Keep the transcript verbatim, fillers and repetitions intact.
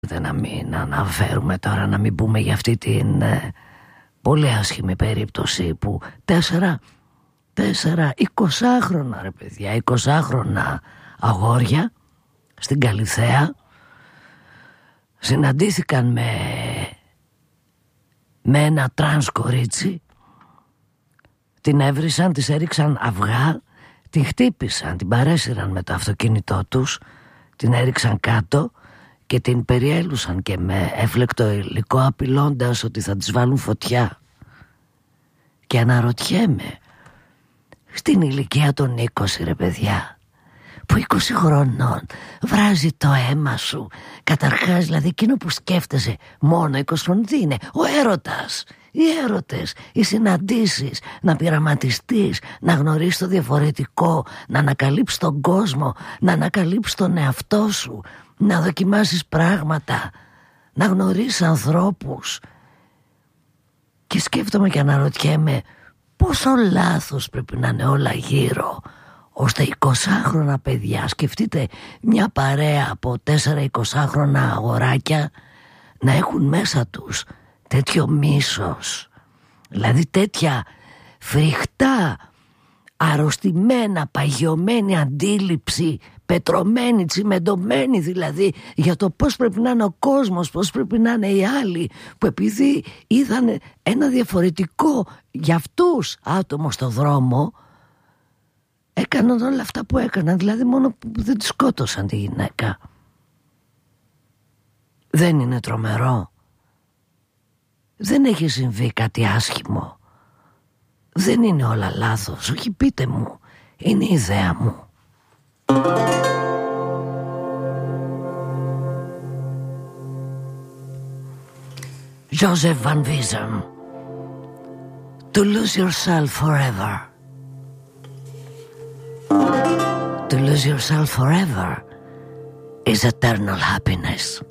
Να μην αναφέρουμε τώρα, να μην πούμε για αυτή την ε, πολύ άσχημη περίπτωση που τέσσερα, τέσσερα εικοσάχρονα ρε παιδιά, εικοσάχρονα αγόρια στην Καλιθέα συναντήθηκαν με, με ένα τρανς κορίτσι, την έβρισαν, της έριξαν αυγά, την χτύπησαν, την παρέσυραν με το αυτοκίνητό τους, την έριξαν κάτω και την περιέλουσαν και με έφλεκτο υλικό, απειλώντας ότι θα της βάλουν φωτιά. Και αναρωτιέμαι, στην ηλικία των είκοσι ρε παιδιά, που είκοσι χρονών βράζει το αίμα σου, καταρχάς δηλαδή εκείνο που σκέφτεσαι μόνο είκοσι χρονών τι είναι? Ο έρωτας, οι έρωτες, οι συναντήσεις, να πειραματιστείς, να γνωρίσεις το διαφορετικό, να ανακαλύψεις τον κόσμο, να ανακαλύψεις τον εαυτό σου, να δοκιμάσεις πράγματα, να γνωρίσεις ανθρώπους. Και σκέφτομαι και αναρωτιέμαι πόσο λάθος πρέπει να είναι όλα γύρω, ώστε εικοσάχρονα παιδιά, σκεφτείτε μια παρέα από τέσσερα εικοσάχρονα αγοράκια, να έχουν μέσα τους τέτοιο μίσος, δηλαδή τέτοια φρικτά, αρρωστημένα, παγιωμένη αντίληψη, πετρωμένη, τσιμεντωμένη δηλαδή, για το πώς πρέπει να είναι ο κόσμος, πώς πρέπει να είναι οι άλλοι, που επειδή είδαν ένα διαφορετικό για αυτούς άτομο στο δρόμο, έκαναν όλα αυτά που έκαναν, δηλαδή μόνο που δεν τη σκότωσαν τη γυναίκα. Δεν είναι τρομερό? Δεν έχει συμβεί κάτι άσχημο? Δεν είναι όλα λάθος? Όχι, πείτε μου, είναι η ιδέα μου. Joseph Van Wiesem, To lose yourself forever. To lose yourself forever is eternal happiness.